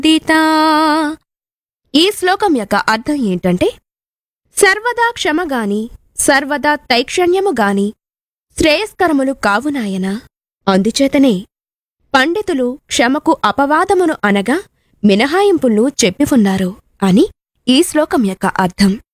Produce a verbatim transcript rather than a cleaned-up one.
దీతా. ఈ శ్లోకం యొక్క అర్థం ఏంటంటే, సర్వదా క్షమగాని సర్వదా తైక్షణ్యముగాని శ్రేయస్కరములు కావునాయన. అందుచేతనే పండితులు క్షమకు అపవాదమును అనగా మినహాయింపులు చెప్పి ఉన్నారు అని ఈ శ్లోకం యొక్క అర్థం.